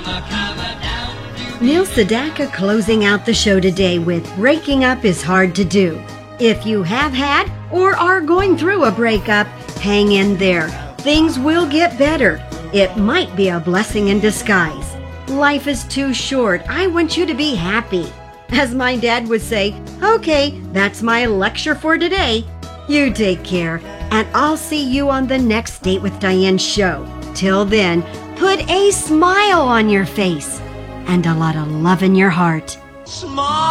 Neil Sedaka closing out the show today with breaking up is hard to do. If you have had or are going through a breakup, hang in there. Things will get better. It might be a blessing in disguise. Life is too short. I want you to be happy. As my dad would say, okay, that's my lecture for today. You take care, and I'll see you on the next Date with Diane show. Till then, put a smile on your face and a lot of love in your heart. Smile.